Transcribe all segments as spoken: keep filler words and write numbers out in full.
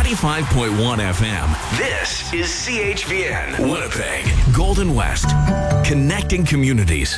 ninety-five point one F M. This is C H V N, Winnipeg, Golden West, connecting communities.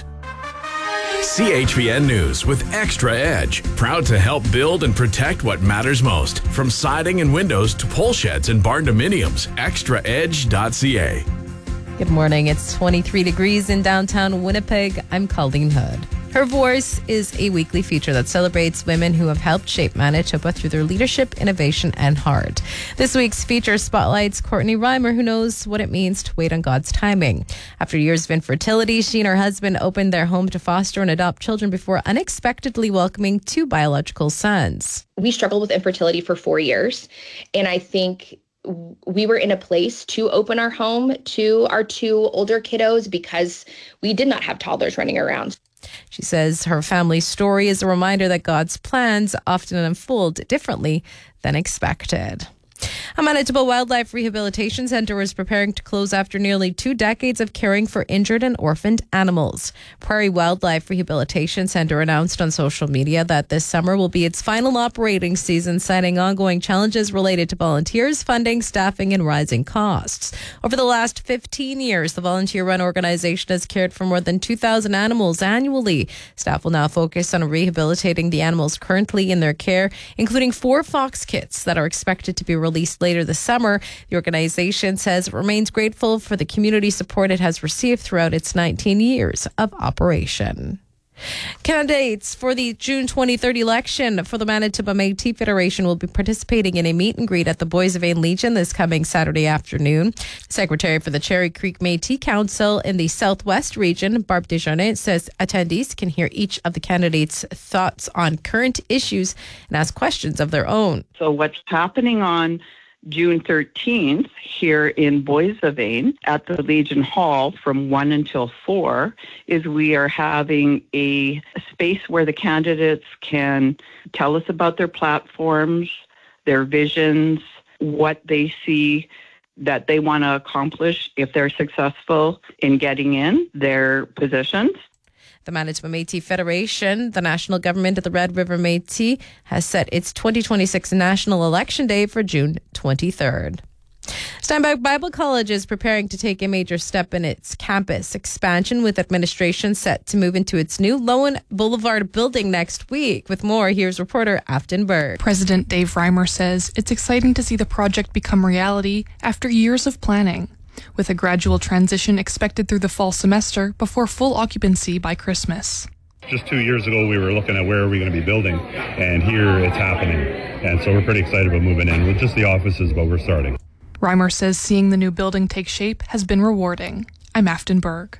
C H V N News with Extra Edge, proud to help build and protect what matters most. From siding and windows to pole sheds and barn dominiums, extra edge dot c a. Good morning. It's twenty-three degrees in downtown Winnipeg. I'm Colleen Hood. Her Voice is a weekly feature that celebrates women who have helped shape Manitoba through their leadership, innovation, and heart. This week's feature spotlights Courtney Reimer, who knows what it means to wait on God's timing. After years of infertility, she and her husband opened their home to foster and adopt children before unexpectedly welcoming two biological sons. We struggled with infertility for four years, and I think we were in a place to open our home to our two older kiddos because we did not have toddlers running around. She says her family's story is a reminder that God's plans often unfold differently than expected. A Manitoba Wildlife Rehabilitation Centre is preparing to close after nearly two decades of caring for injured and orphaned animals. Prairie Wildlife Rehabilitation Centre announced on social media that this summer will be its final operating season, citing ongoing challenges related to volunteers, funding, staffing, and rising costs. Over the last fifteen years, the volunteer-run organization has cared for more than two thousand animals annually. Staff will now focus on rehabilitating the animals currently in their care, including four fox kits that are expected to be released later this summer. The organization says it remains grateful for the community support it has received throughout its nineteen years of operation. Candidates for the June twenty-third election for the Manitoba Métis Federation will be participating in a meet and greet at the Boissevain Legion this coming Saturday afternoon. Secretary for the Cherry Creek Métis Council in the Southwest region, Barb Desjardins, says attendees can hear each of the candidates' thoughts on current issues and ask questions of their own. So what's happening on June thirteenth here in Boissevain at the Legion Hall from one until four is we are having a space where the candidates can tell us about their platforms, their visions, what they see that they want to accomplish if they're successful in getting in their positions. The Manitoba Métis Federation, the national government of the Red River Métis, has set its twenty twenty-six national election day for June twenty-third. Steinbach Bible College is preparing to take a major step in its campus expansion, with administration set to move into its new Lowen Boulevard building next week. With more, here's reporter Afton Berg. President Dave Reimer says it's exciting to see the project become reality after years of planning, with a gradual transition expected through the fall semester before full occupancy by Christmas. Just two years ago, we were looking at where are we going to be building, and here it's happening. And so we're pretty excited about moving in with just the offices, but we're starting. Reimer says seeing the new building take shape has been rewarding. I'm Afton Berg.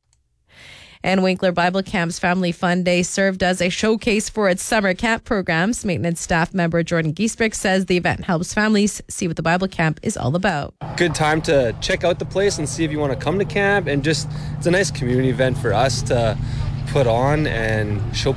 And Winkler Bible Camp's Family Fun Day served as a showcase for its summer camp programs. Maintenance staff member Jordan Giesbrick says the event helps families see what the Bible camp is all about. Good time to check out the place and see if you want to come to camp, and just it's a nice community event for us to put on and show